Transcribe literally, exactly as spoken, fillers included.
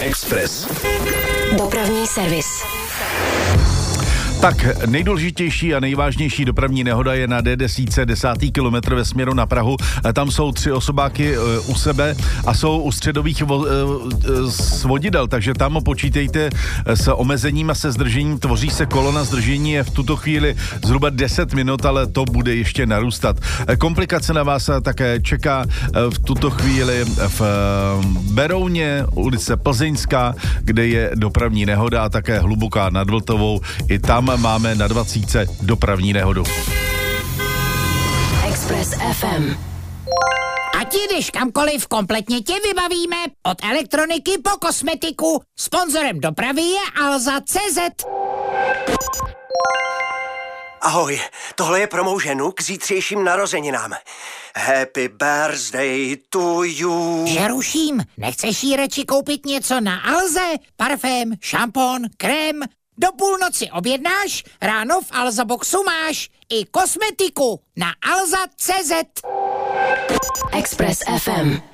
Express. Dopravní servis. Tak nejdůležitější a nejvážnější dopravní nehoda je na D deset, desátý kilometr ve směru na Prahu. Tam jsou tři osobáky u sebe a jsou u středových vo, svodidel, takže tam počítejte s omezením a se zdržením. Tvoří se kolona, zdržení je v tuto chvíli zhruba deset minut, ale to bude ještě narůstat. Komplikace na vás také čeká v tuto chvíli v Berouně, ulice Plzeňská, kde je dopravní nehoda a také Hluboká nad Vltovou. I tam máme na dvacítce dopravní nehodu. Express F M. Ať jdeš kamkoliv, kompletně tě vybavíme. Od elektroniky po kosmetiku. Sponzorem dopravy je Alza tečka cé zet. Ahoj, tohle je pro mou ženu k zítřejším narozeninám. Happy birthday to you. Že ruším, nechceš jí radši koupit něco na Alze? Parfém, šampon, krém? Do půlnoci objednáš, ráno v Alza Boxu máš i kosmetiku na alza tečka cé zet. Express F M.